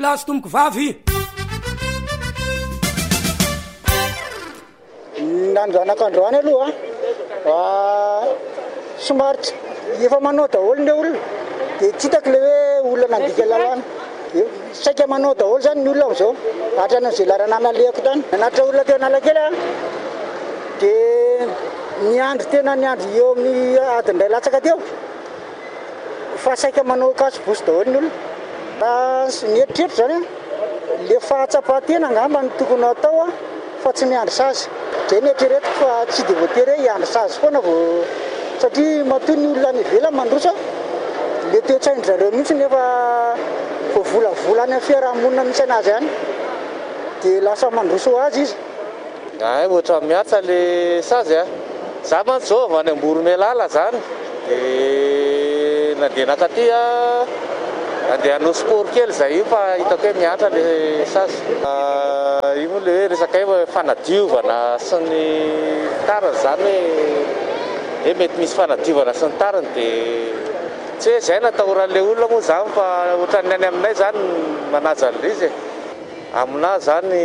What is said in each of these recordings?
lahy sy tomboko vavy. Nanjanak'androany aloha somary efa manao daholo le olona dia tsy hitako le hoe olona nandika lalàna. Saika manao daholo zany ny olona am'izao hatran'izay laranana alehako tany. Nanatra olona teo Analakely dia niandry tena niandry eo amin'ny adiny iray latsaka teo fa saika manao kasobosy daholo ny olona. Ny eritreritro zany le fahatsapatena angamba ny tokony atao fa tsy miandry sazy. Zay ny eritreretiko fa tsy dia voatery hiandry sazy foana vao satria matoa ny olona any ivelany mandroso le toe-tsaindry zareo mihitsy nefa vao volavolany amin'ny fiarahamonina misy anazy any dia lasa mandroso azy izy. Ohatra miatsa le sazy za mantsy zao avy any Amboromelala zany dia nandeha nakaty andeha hanao sport kely zay io fa hitako hoe miatra le sazy. Io moa le hoe resaka hoe fanadiovana sy ny tariny zany hoe mety misy fanadiovana sy ny tariny dia tsy hoe zay natahoran'le olona moa zany fa ohatran'ny any aminay zany manaja an'izy aminahy zany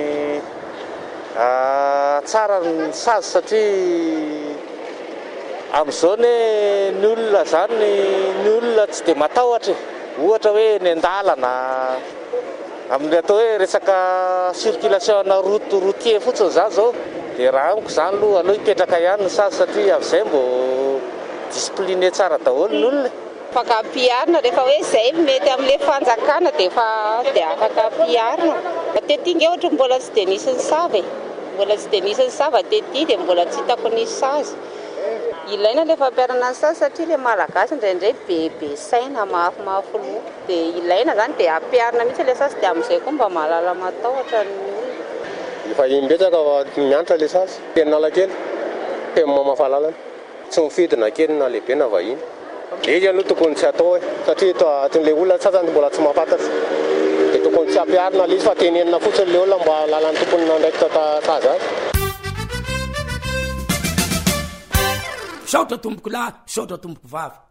tsara ny sazy satria amin'izao ny olona zany ny olona tsy dia matahotra ohatra hoe ny andalana amin'ny atao hoe resaka circulation routier fotsiny zany zao dia raha amiko zany aleo hipetraka ihany ny sazy satria amin'izay mbo discipliné tsara daholo ny olona. Afaka ampiarina rehefa hoe zay mety amin'le fanjakana dia afaka ampiarina. Tetinga ohatra mbola tsy dia nisy ny savy mbola tsy dia nisy ny sava tety dia mbola tsy hitako nisy sazy. Ilaina le fampiarana ny sazy satria le malagasy indraindray bebe saina mafimafy loha dia ilaina zany dia ampiarina mihitsy le sazy dia amin'izay koa mba mahalala matahotra ny olona. Efa imbetsaka miantra le sazy teny Analakely teny mamafalalana tsy mifidina kely na lehibe na vahiny. Izy aloha tokony tsy atao satria atin'le olona sasany mbola tsy mahafantatra dia tokony tsy ampiarina le izy fa tenenina fotsiny le olona mba lalan'ny tompony nandraikitra sazy azy. Saotra tomboko lahy, saotra tomboko vavy.